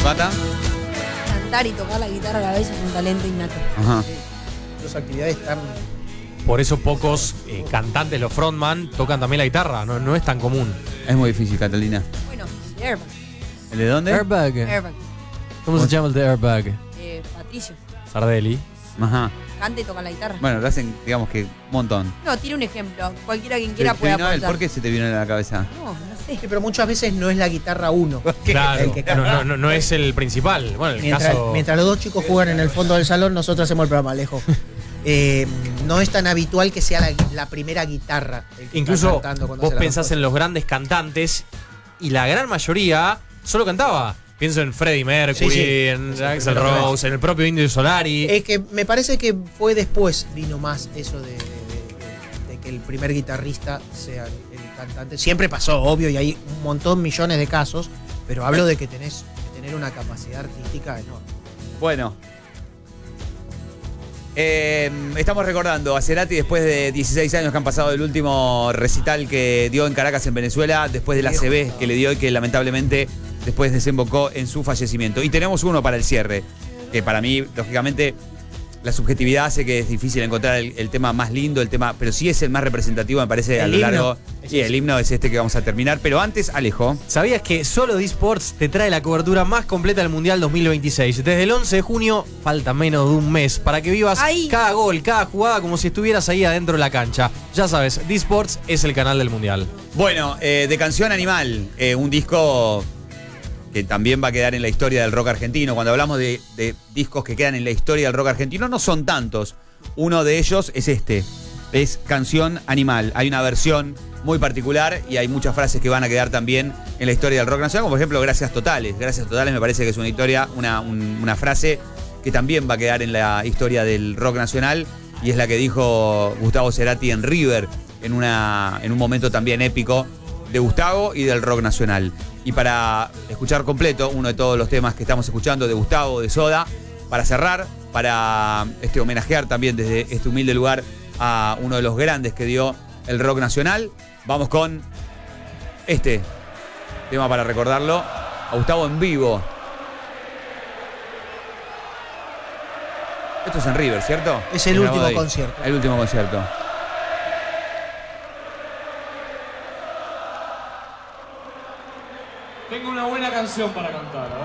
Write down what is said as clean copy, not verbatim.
Cata? Cantar y tocar la guitarra a la vez es un talento innato. Ajá. Las actividades están... Por eso pocos cantantes, los frontman, tocan también la guitarra. No es tan común. Es muy difícil, Catalina. Bueno, Airbag. ¿El de dónde? Airbag. Airbag. ¿Cómo se llama el de Airbag? Patricio. Sardelli. Ajá. Canta y toca la guitarra. Bueno, lo hacen, digamos que un montón. No, tire un ejemplo. Cualquiera quien quiera ¿Te puede vino él? aportar. ¿Por qué se te vino en la cabeza? No sé. Sí, pero muchas veces no es la guitarra uno. Claro, el que canta. no es el principal. Bueno, el Mientras, caso. mientras los dos chicos juegan en el fondo del salón, nosotros hacemos el programa, Alejo. No es tan habitual que sea la primera guitarra. El que Incluso está cantando cuando vos hace las pensás dos en los grandes cantantes y la gran mayoría solo cantaba. Pienso en Freddie Mercury, Sí, sí. en Es el Axl primero que Rose, en el propio Indio Solari. Es que me parece que fue después, vino más eso de que el primer guitarrista sea el cantante. Siempre pasó, obvio, y hay un montón, millones de casos, pero hablo de que tenés que tener una capacidad artística enorme. Bueno. Estamos recordando a Cerati después de 16 años que han pasado del último recital que dio en Caracas, en Venezuela, después del ACV que le dio y que lamentablemente después desembocó en su fallecimiento. Y tenemos uno para el cierre, que para mí, lógicamente, la subjetividad hace que es difícil encontrar el tema más lindo, el tema, pero sí es el más representativo, me parece, a El lo himno. largo. Sí, el himno es este que vamos a terminar. Pero antes, Alejo. ¿Sabías que solo D-Sports te trae la cobertura más completa del Mundial 2026? Desde el 11 de junio, falta menos de un mes, para que vivas cada gol, cada jugada, como si estuvieras ahí adentro de la cancha. Ya sabes, D-Sports es el canal del Mundial. Bueno, de Canción Animal, un disco que también va a quedar en la historia del rock argentino. Cuando hablamos de discos que quedan en la historia del rock argentino, no son tantos. Uno de ellos es este, es Canción Animal. Hay una versión muy particular y hay muchas frases que van a quedar también en la historia del rock nacional, como por ejemplo Gracias Totales. Gracias Totales me parece que es una historia, una frase que también va a quedar en la historia del rock nacional y es la que dijo Gustavo Cerati en River, en un momento también épico de Gustavo y del rock nacional. Y para escuchar completo uno de todos los temas que estamos escuchando de Gustavo, de Soda, para cerrar, para homenajear también desde este humilde lugar a uno de los grandes que dio el rock nacional, vamos con este tema para recordarlo, a Gustavo en vivo. Esto es en River, ¿cierto? Es el En último Godoy. concierto. El último concierto. Tengo una buena canción para cantar, a ver.